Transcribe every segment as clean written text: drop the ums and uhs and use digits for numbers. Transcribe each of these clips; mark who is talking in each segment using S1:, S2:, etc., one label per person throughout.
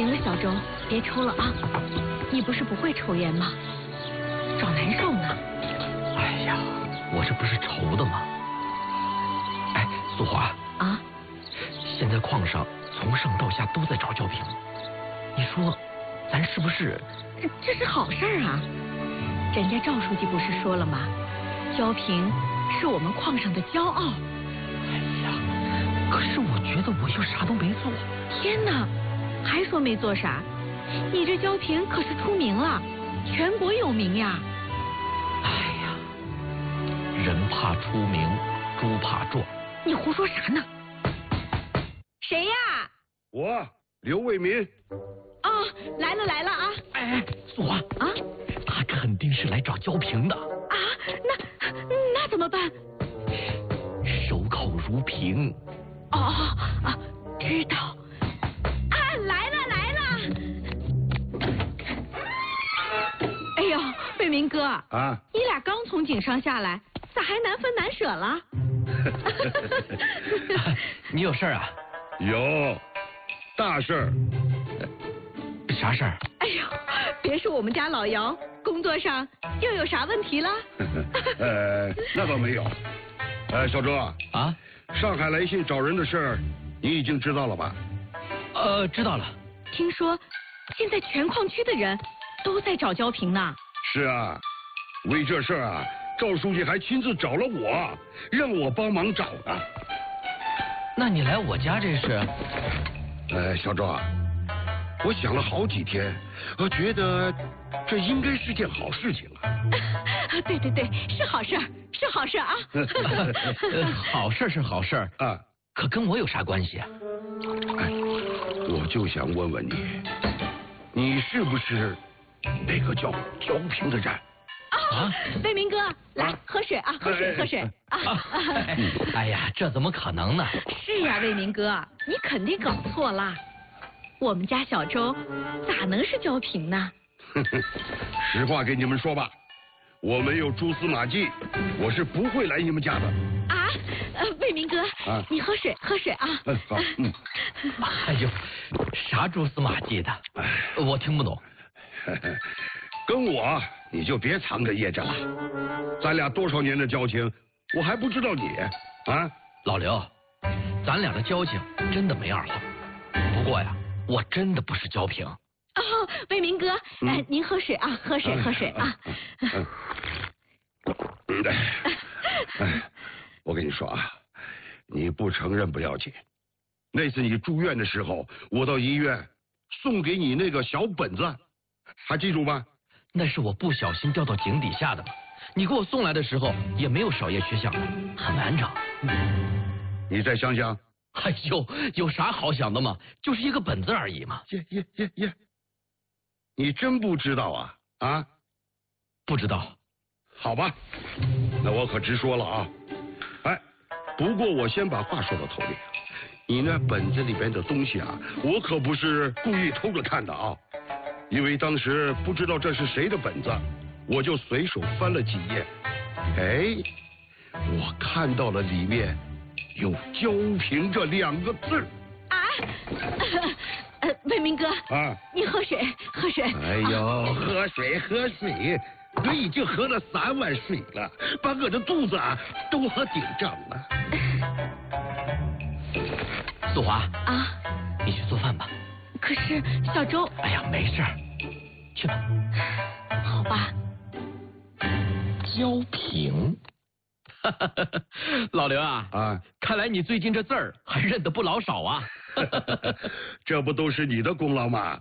S1: 行了，小周，别抽了啊！你不是不会抽烟吗？找难受呢。
S2: 哎呀，我这不是愁的吗？哎，素华
S1: 啊，
S2: 现在矿上从上到下都在找胶瓶，你说咱是不是？
S1: 这是好事儿啊！人家赵书记不是说了吗？胶瓶是我们矿上的骄傲。
S2: 哎呀，可是我觉得我又啥都没做。
S1: 天哪，还说没做啥？你这胶瓶可是出名了，全国有名呀！
S2: 哎呀，人怕出名，猪怕壮。
S1: 你胡说啥呢？谁呀？
S3: 我刘卫民。
S1: 哦，来了啊！
S2: 哎，素华
S1: 啊，
S2: 他肯定是来找胶瓶的
S1: 啊！那怎么办？
S2: 守口如瓶。
S1: 哦，知道。啊，来了！哎呦，卫民哥
S3: 啊，
S1: 你俩刚从井上下来，咋还难分难舍了？
S2: 你有事儿啊？
S3: 有大事儿。
S2: 啥事儿？
S1: 哎呦，别说我们家老姚工作上又有啥问题了？
S3: 那倒没有。小周啊，上海来信找人的事儿，你已经知道了吧？
S2: 知道了。
S1: 听说现在全矿区的人都在找胶瓶呢。
S3: 是啊，为这事儿啊，赵书记还亲自找了我，让我帮忙找呢。
S2: 那你来我家这是？
S3: 小周啊，我想了好几天，我觉得这应该是件好事情啊。
S1: 对，是好事啊。
S2: 好事是好事
S3: 啊，
S2: 可跟我有啥关系啊？
S3: 我就想问问你，你是不是那个叫胶瓶的人？
S1: 啊，卫民哥，来喝水啊，喝水啊！
S2: 哎呀，这怎么可能呢？
S1: 是呀，卫民哥，你肯定搞错了。我们家小周咋能是胶瓶呢？
S3: 实话给你们说吧，我没有蛛丝马迹，我是不会来你们家的。
S1: 啊，卫民哥，你喝水啊。
S3: 好。
S2: 哎呦，啥蛛丝马迹的？我听不懂。
S3: 跟我你就别藏着掖着了，咱俩多少年的交情，我还不知道你啊？
S2: 老刘，咱俩的交情真的没二话。不过呀，我真的不是胶瓶。
S1: 哦，卫民哥，您喝水啊，喝水啊。
S3: 我跟你说啊，你不承认不要紧。那次你住院的时候，我到医院送给你那个小本子，还记住吗？
S2: 那是我不小心掉到井底下的嘛。你给我送来的时候也没有少页缺项，很完整。
S3: 你再想想。
S2: 哎呦，有啥好想的嘛？就是一个本子而已嘛。
S3: 耶，你真不知道啊？啊？
S2: 不知道。
S3: 好吧，那我可直说了啊。不过我先把话说到头里，你那本子里边的东西啊，我可不是故意偷着看的啊。因为当时不知道这是谁的本子，我就随手翻了几页。我看到了里面有胶瓶这2个字。
S1: 卫民哥你喝水。
S3: 哎呦，喝水，我已经喝了3碗水了，把我的肚子都喝顶胀了。
S2: 素华你去做饭吧。
S1: 可是小周，
S2: 哎呀，没事儿，去吧。
S1: 好吧。
S2: 胶瓶，老刘看来你最近这字儿还认得不老少啊。
S3: 这不都是你的功劳吗？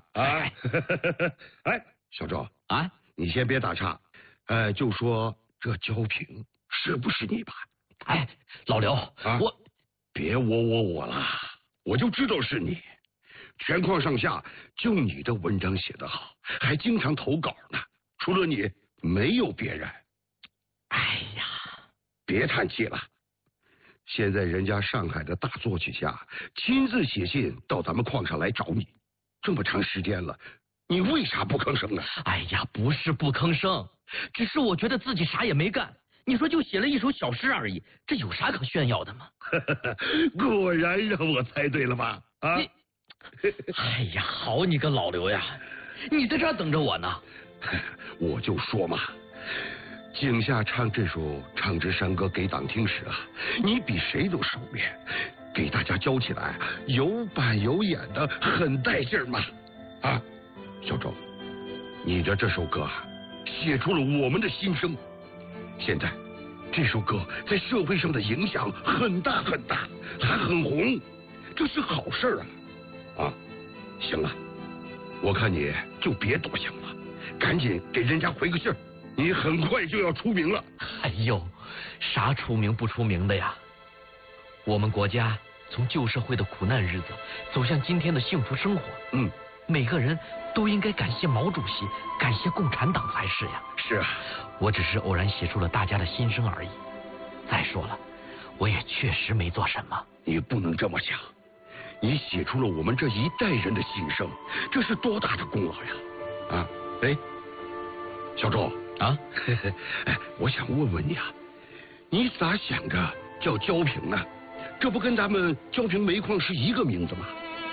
S3: 小周你先别打岔，就说这胶瓶是不是你吧？
S2: 老刘我
S3: 别我了，我就知道是你。全矿上下就你的文章写得好，还经常投稿呢，除了你没有别人。
S2: 哎呀，
S3: 别叹气了，现在人家上海的大作曲家亲自写信到咱们矿上来找你，这么长时间了，你为啥不吭声呢？
S2: 哎呀，不是不吭声，只是我觉得自己啥也没干。你说就写了一首小诗而已，这有啥可炫耀的吗？
S3: 果然让我猜对了吧？
S2: 哎呀，好你个老刘呀，你在这儿等着我呢。
S3: 我就说嘛，井下唱这首《唱支山歌给党听》时啊，你比谁都熟练，给大家教起来有板有眼的，很带劲儿嘛。啊，小周，你的这首歌啊，写出了我们的心声。现在这首歌在社会上的影响很大很大，还很红，这是好事啊！啊，行了，我看你就别多想了，赶紧给人家回个信儿，你很快就要出名了。
S2: 哎呦，啥出名不出名的呀？我们国家从旧社会的苦难日子走向今天的幸福生活，每个人都应该感谢毛主席，感谢共产党才是呀。
S3: 是啊，
S2: 我只是偶然写出了大家的心声而已。再说了，我也确实没做什么。
S3: 你不能这么想，你写出了我们这一代人的心声，这是多大的功劳呀！啊，哎，小周
S2: 啊，
S3: 哎，我想问问你啊，你咋想着叫焦平呢？这不跟咱们焦平煤矿是一个名字吗？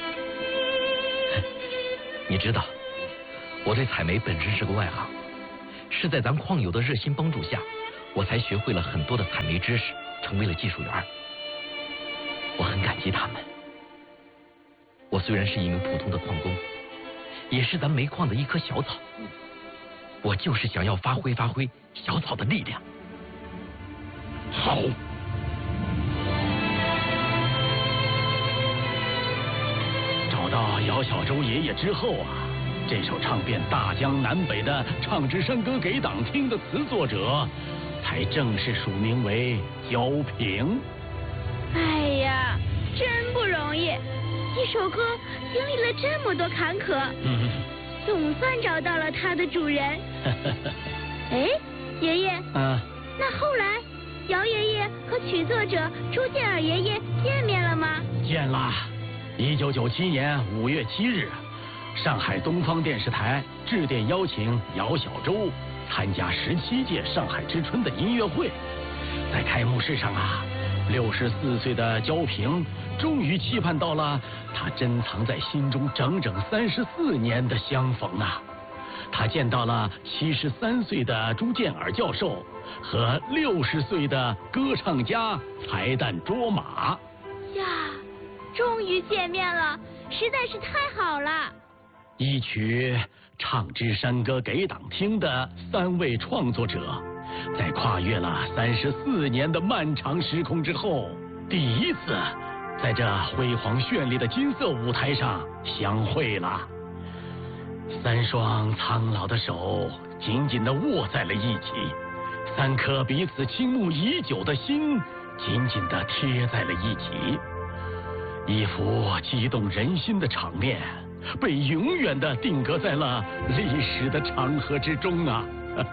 S2: 你知道，我对采煤本身是个外行，是在咱矿友的热心帮助下，我才学会了很多的采煤知识，成为了技术员。我很感激他们。我虽然是一名普通的矿工，也是咱煤矿的一棵小草，我就是想要发挥小草的力量。
S3: 好。
S4: 找到姚小周爷爷之后啊，这首唱遍大江南北的《唱支山歌给党听》的词作者，才正式署名为焦平。
S5: 哎呀，真不容易，一首歌经历了这么多坎坷，总算找到了它的主人。哎，爷爷，那后来姚爷爷和曲作者朱建尔爷爷见面了吗？
S4: 见了。1997年5月7日，上海东方电视台致电邀请姚小周参加17届上海之春的音乐会。在开幕式上啊，64岁的焦平终于期盼到了他珍藏在心中整整34年的相逢啊！他见到了73岁的朱建尔教授和60岁的歌唱家才旦卓玛。
S5: 呀，终于见面了，实在是太好了。
S4: 一曲《唱支山歌给党听》的3位创作者，在跨越了34年的漫长时空之后，第一次在这辉煌绚丽的金色舞台上相会了。3双苍老的手紧紧地握在了一起，3颗彼此倾慕已久的心紧紧地贴在了一起。一幅激动人心的场面，被永远地定格在了历史的长河之中啊！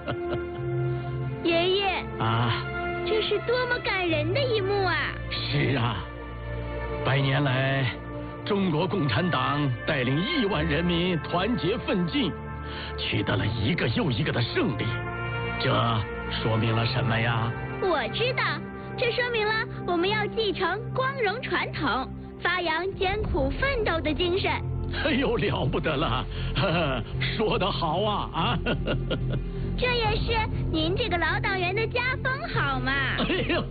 S5: 爷爷
S4: 啊，
S5: 这是多么感人的一幕啊！
S4: 是啊，100年来，中国共产党带领亿万人民团结奋进，取得了一个又一个的胜利。这说明了什么呀？
S5: 我知道，这说明了我们要继承光荣传统，发扬艰苦奋斗的精神。
S4: 哎呦，了不得了，说得好啊！
S5: 这也是您这个老党员的家风，好嘛？
S4: 哎呦，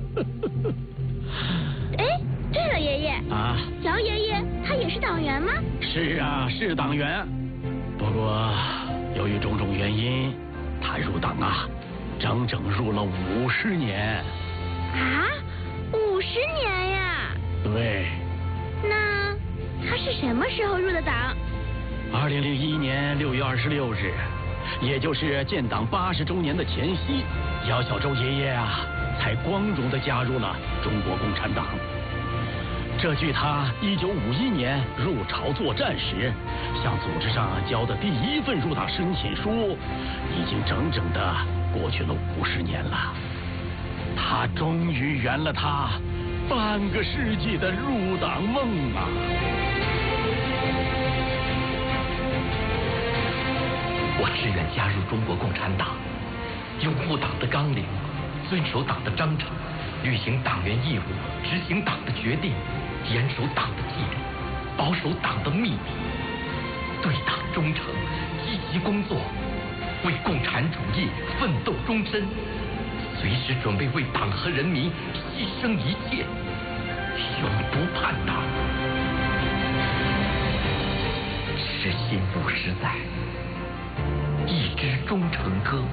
S5: 哎，对了，爷爷
S4: 啊，
S5: 姚爷爷他也是党员吗？
S4: 是啊，是党员。不过由于种种原因，他入党啊，整整入了50年。
S5: 啊，50年呀？
S4: 对。
S5: 那他是什么时候入的党
S4: ？2001年6月26日，也就是建党80周年的前夕，姚小周爷爷啊，才光荣地加入了中国共产党。这距他1951年入朝作战时向组织上交的第一份入党申请书，已经整整的过去了50年了。他终于圆了他半个世纪的入党梦啊！
S2: 我志愿加入中国共产党，拥护党的纲领，遵守党的章程，履行党员义务，执行党的决定，严守党的纪律。 保守党的秘密，对党忠诚，积极工作，为共产主义奋斗终身，随时准备为党和人民牺牲一切，永不叛党。时心50载，一支忠诚歌，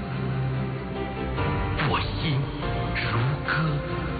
S2: 我心如歌。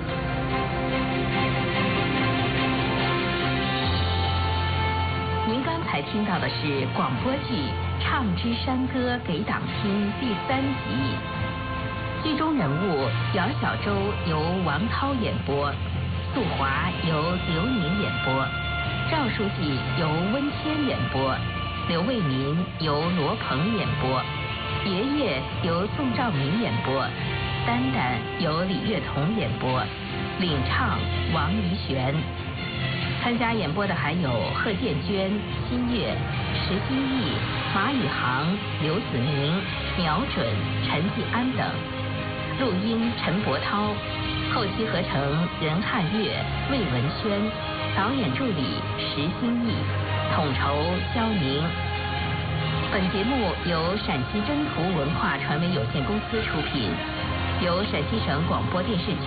S6: 您刚才听到的是广播剧《唱支山歌给党听》第3集，剧中人物姚小舟由王涛演播，素华由刘宁演播，赵书记由温谦演播，刘卫民由罗鹏演播，爷爷由宋兆民演播，丹丹由李月彤演播，领唱王怡璇。参加演播的还有贺建娟、新月、石金义、马宇航、刘子明、苗准、陈继安等。录音陈伯涛，后期合成任汉月、魏文轩，导演助理石金义，统筹肖宁。本节目由陕西征途文化传媒有限公司出品，由陕西省广播电视局